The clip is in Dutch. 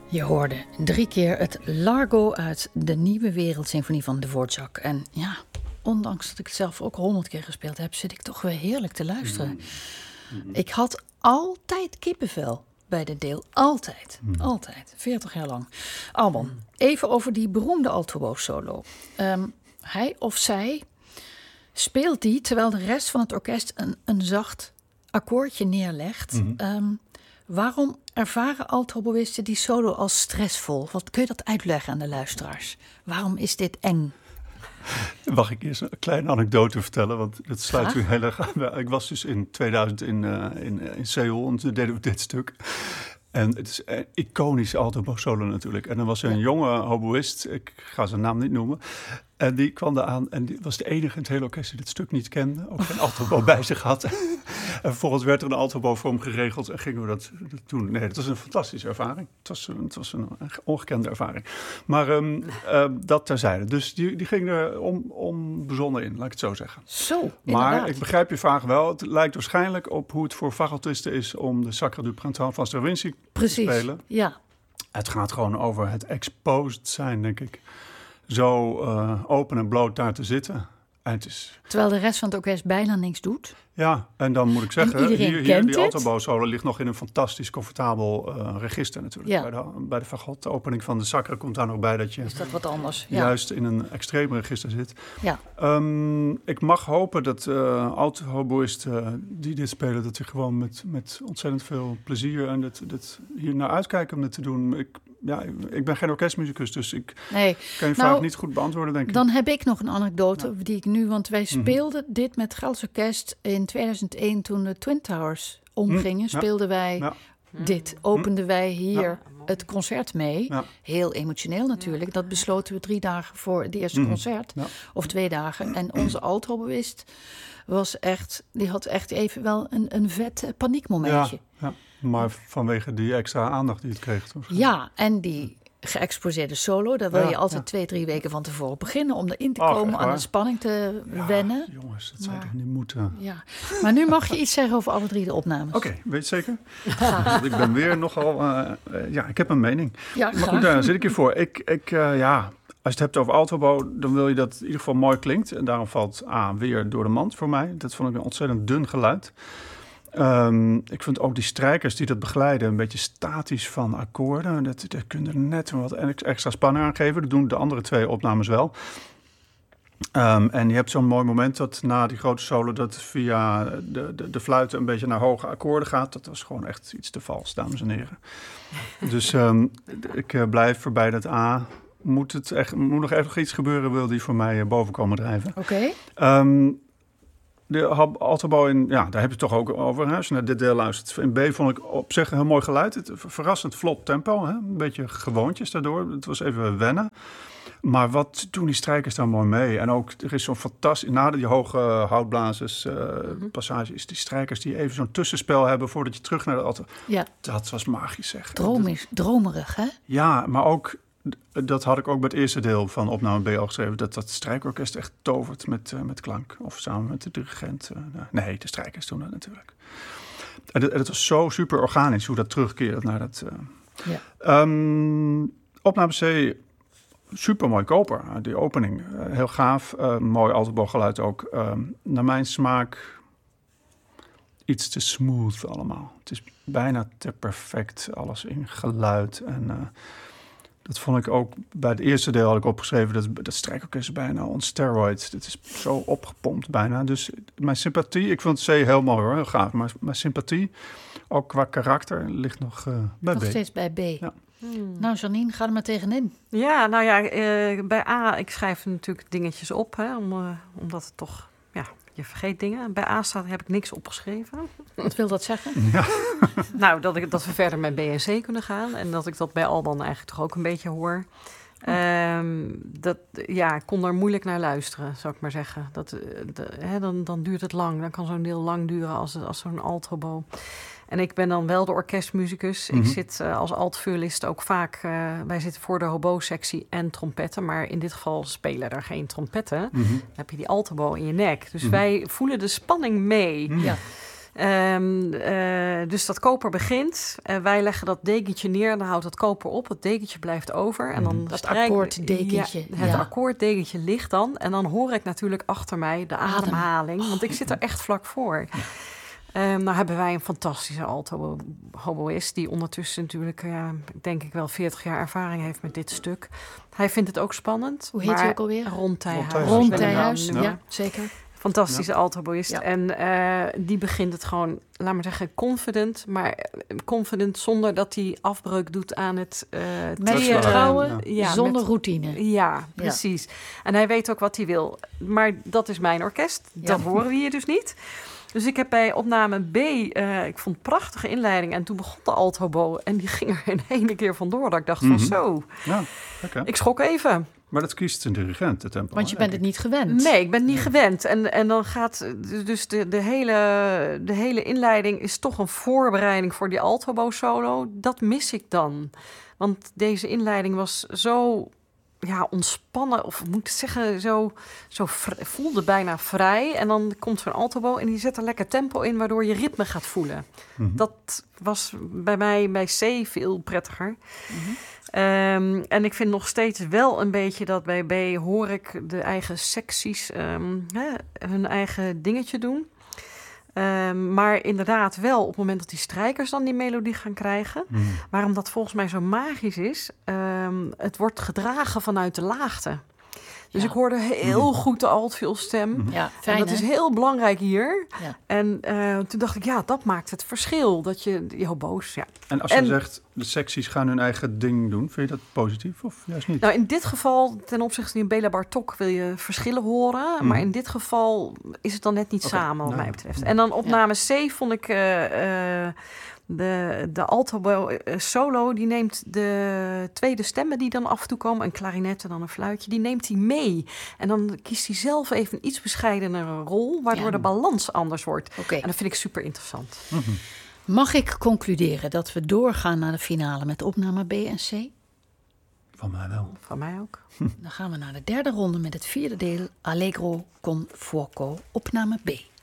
Je hoorde 3 keer het Largo uit de Nieuwe Wereldsymfonie van Dvorak. En ja, ondanks dat ik het zelf ook 100 keer gespeeld heb, zit ik toch weer heerlijk te luisteren. Ik had altijd kippenvel bij dit deel. Altijd. Altijd. 40 jaar lang. Alban, even over die beroemde alto solo. Hij of zij speelt die terwijl de rest van het orkest een zacht akkoordje neerlegt. Waarom ervaren altoboïsten die solo als stressvol? Wat kun je dat uitleggen aan de luisteraars? Waarom is dit eng? Mag ik eerst een kleine anekdote vertellen? Want het sluit u heel erg aan. Ik was dus in 2000 in Seoul en toen deden we dit stuk. En het is een iconische alto-solo natuurlijk. En er was een jonge hoboïst, ik ga zijn naam niet noemen. En die kwam daar aan en die was de enige in het hele orkest die dit stuk niet kende. Ook geen altobo bij zich had. En vervolgens werd er een altobo voor hem geregeld en gingen we dat doen. Nee, het was een fantastische ervaring. Het was een ongekende ervaring. Maar dat terzijde. Dus die ging er onbezonnen in, laat ik het zo zeggen. Zo, maar ik begrijp je vraag wel. Het lijkt waarschijnlijk op hoe het voor fagotisten is om de Sacre du Printemps van Stravinsky te spelen. Ja. Het gaat gewoon over het exposed zijn, denk ik. Zo open en bloot daar te zitten. En het is... Terwijl de rest van het orkest bijna niks doet. Ja, en dan moet ik zeggen, hier die het. alto-solo ligt nog in een fantastisch comfortabel register natuurlijk. Ja. Bij de fagot, de opening van de Sacre komt daar nog bij dat je is dat wat anders? juist in een extreem register zit. Ja. Ik mag hopen dat alto-hoboïsten die dit spelen, dat die gewoon met ontzettend veel plezier en dat hier naar uitkijken om dit te doen. Ik ben geen orkestmuzikus, dus ik kan je vraag niet goed beantwoorden, denk ik. Dan heb ik nog een anekdote die ik nu... Want wij speelden dit met Gelds Orkest in 2001 toen de Twin Towers omgingen. Speelden wij dit. Openden wij hier het concert mee. Ja. Heel emotioneel natuurlijk. Dat besloten we 3 dagen voor het eerste concert. Ja. Of 2 dagen. En onze altoboïst die had echt even wel een vet paniekmomentje. Ja. Maar vanwege die extra aandacht die het kreeg. Ja, en die geëxposeerde solo, daar wil je altijd 2-3 weken van tevoren beginnen om erin te komen, aan de spanning te wennen. Jongens, dat zou toch niet moeten. Ja. Maar nu mag je iets zeggen over alle 3 de opnames. Oké, weet je het zeker? Ik ben weer nogal... ik heb een mening. Ja, maar goed, daar zit ik hier voor. Als je het hebt over altobo, dan wil je dat het in ieder geval mooi klinkt. En daarom valt weer door de mand voor mij. Dat vond ik een ontzettend dun geluid. Ik vind ook die strijkers die dat begeleiden een beetje statisch van akkoorden. Dat kunnen er net wat extra spanning aan geven. Dat doen de andere 2 opnames wel. En je hebt zo'n mooi moment dat na die grote solo dat via de fluiten een beetje naar hoge akkoorden gaat. Dat was gewoon echt iets te vals, dames en heren. Dus ik blijf erbij dat moet nog even iets gebeuren, wil die voor mij boven komen drijven. Oké. De altobo daar heb je het toch ook over. Hè? Als je naar dit deel luistert. In B vond ik op zich een heel mooi geluid. Het verrassend vlot tempo. Hè? Een beetje gewoontjes daardoor. Het was even wennen. Maar wat doen die strijkers daar mooi mee? En ook, er is zo'n fantastisch... Na die hoge houtblazers passage... is die strijkers die even zo'n tussenspel hebben... voordat je terug naar de alto... Ja. Dat was magisch, zeg. Dromerig, hè? Ja, maar ook... Dat had ik ook bij het eerste deel van opname B al geschreven... dat strijkorkest echt tovert met klank. Of samen met de dirigent. Nee, de strijkers doen dat natuurlijk. En het was zo super organisch hoe dat terugkeert naar dat... Opname C, super mooi koper. Die opening, heel gaaf. Mooi altobo-geluid ook. Naar mijn smaak iets te smooth allemaal. Het is bijna te perfect, alles in geluid en... Dat vond ik ook bij het eerste deel had ik opgeschreven... dat strijkorkest is bijna on steroids. Het is zo opgepompt bijna. Dus mijn sympathie... Ik vond het C heel mooi hoor, heel gaaf. Maar mijn sympathie, ook qua karakter, ligt nog bij B. Nog steeds bij B. Ja. Nou, Janine, ga er maar tegenin. Ja, bij A... Ik schrijf natuurlijk dingetjes op, hè, omdat het toch... Je vergeet dingen. Bij A heb ik niks opgeschreven. Wat wil dat zeggen? Ja. Nou, dat we verder met B en C kunnen gaan. En dat ik dat bij Alban eigenlijk toch ook een beetje hoor. Ik kon er moeilijk naar luisteren, zou ik maar zeggen. Dan duurt het lang. Dan kan zo'n deel lang duren als zo'n altobo. En ik ben dan wel de orkestmuzikus. Ik zit als altviolist ook vaak... wij zitten voor de hobo-sectie en trompetten. Maar in dit geval spelen er geen trompetten. Dan heb je die altobo in je nek. Dus wij voelen de spanning mee. Ja. Dus dat koper begint. Wij leggen dat dekentje neer, dan houdt dat koper op. Het dekentje blijft over. En dan dat akkoorddekentje. Het akkoorddekentje ligt dan. En dan hoor ik natuurlijk achter mij de ademhaling. Want ik zit er echt vlak voor. Nou hebben wij een fantastische alto-hoboïst... die ondertussen natuurlijk, denk ik wel 40 jaar ervaring heeft met dit stuk. Hij vindt het ook spannend. Hoe heet hij ook alweer? Ron Thijhuis. Ron Thijhuis, ja, zeker. Fantastische altoboïst. Ja. En die begint het gewoon, laat maar zeggen, confident. Maar confident zonder dat hij afbreuk doet aan het met vertrouwen, zonder routine. Ja, precies. Ja. En hij weet ook wat hij wil. Maar dat is mijn orkest. Dat horen we hier dus niet. Dus ik heb bij opname B, ik vond een prachtige inleiding. En toen begon de althobo. En die ging er in één keer vandoor. Dat ik dacht van zo. Ja, okay. Ik schrok even. Maar dat kiest een dirigent, de tempo. Want je bent het niet gewend. Nee, ik ben het niet gewend. En dan gaat dus de hele inleiding is toch een voorbereiding voor die althobo solo. Dat mis ik dan. Want deze inleiding was zo ontspannen, of moet ik zeggen, zo voelde bijna vrij. En dan komt zo'n altobo en die zet er lekker tempo in, waardoor je ritme gaat voelen. Mm-hmm. Dat was bij mij bij C veel prettiger. Mm-hmm. En ik vind nog steeds wel een beetje dat bij B hoor ik de eigen secties hun eigen dingetje doen. Maar inderdaad wel op het moment dat die strijkers dan die melodie gaan krijgen. Waarom dat volgens mij zo magisch is. Het wordt gedragen vanuit de laagte. Dus ik hoorde heel goed de altvioolstem. Ja, fijn, en dat is heel belangrijk hier. Ja. En toen dacht ik, dat maakt het verschil. Dat je heel boos, En als je zegt, de secties gaan hun eigen ding doen, vind je dat positief of juist niet? Nou, in dit geval, ten opzichte van Béla Bartók, wil je verschillen horen. Maar in dit geval is het dan net niet samen, wat mij betreft. En dan opname C vond ik... De alto solo, die neemt de tweede stemmen die dan af en toe komen, een klarinet en dan een fluitje, die neemt hij mee. En dan kiest hij zelf even een iets bescheidenere rol, waardoor de balans anders wordt. En dat vind ik super interessant. Mm-hmm. Mag ik concluderen dat we doorgaan naar de finale met opname B en C? Van mij wel. Van mij ook. Dan gaan we naar de derde ronde met het vierde deel Allegro con fuoco, opname B.